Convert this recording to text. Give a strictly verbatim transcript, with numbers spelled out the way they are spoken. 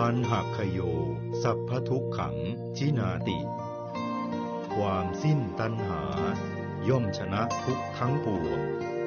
ตัณหคโยสัพพทุกขังชินาติความสิ้นตัณหาย่อมชนะทุกข์ทั้งปวง